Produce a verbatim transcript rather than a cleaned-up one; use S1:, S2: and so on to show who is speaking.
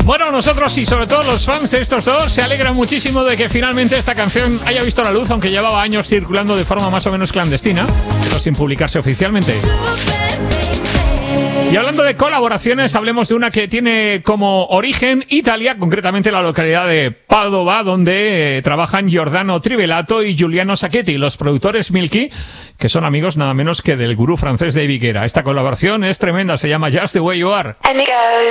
S1: Bueno, nosotros y sobre todo los fans de estos dos se alegran muchísimo de que finalmente esta canción haya visto la luz, aunque llevaba años circulando de forma más o menos clandestina, pero sin publicarse oficialmente. Y hablando de colaboraciones, hablemos de una que tiene como origen Italia, concretamente la localidad de Padova, donde eh, trabajan Giordano Trivelato y Giuliano Sacchetti, los productores Milky, que son amigos nada menos que del gurú francés David Guetta. Esta colaboración es tremenda, se llama Just the Way You Are.
S2: And it goes.